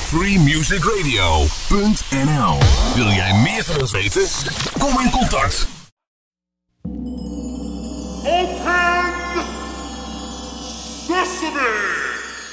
freemusicradio.nl. Wil jij meer van ons weten? Kom in contact